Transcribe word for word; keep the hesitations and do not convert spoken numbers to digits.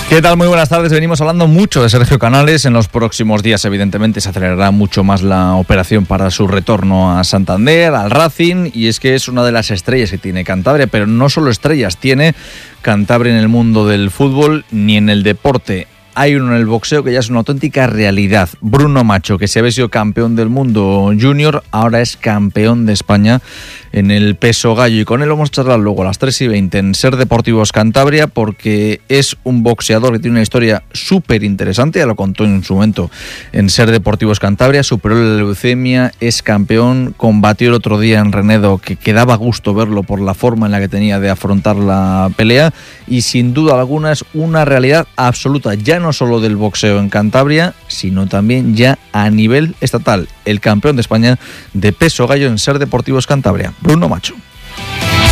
¿Qué tal? Muy buenas tardes. Venimos hablando mucho de Sergio Canales. En los próximos días, evidentemente, se acelerará mucho más la operación para su retorno a Santander, al Racing, y es que es una de las estrellas que tiene Cantabria, pero no solo estrellas tiene Cantabria en el mundo del fútbol ni en el deporte. Hay uno en el boxeo que ya es una auténtica realidad. Bruno Macho, que se había sido campeón del mundo junior, ahora es campeón de España en el peso gallo. Y con él vamos a charlar luego a las tres y veinte en Ser Deportivos Cantabria, porque es un boxeador que tiene una historia súper interesante. Ya lo contó en su momento en Ser Deportivos Cantabria. Superó la leucemia, es campeón, combatió el otro día en Renedo, que quedaba gusto verlo por la forma en la que tenía de afrontar la pelea. Y sin duda alguna es una realidad absoluta, ya no solo del boxeo en Cantabria, sino también ya a nivel estatal. El campeón de España de peso gallo en Ser Deportivos Cantabria, Bruno Macho.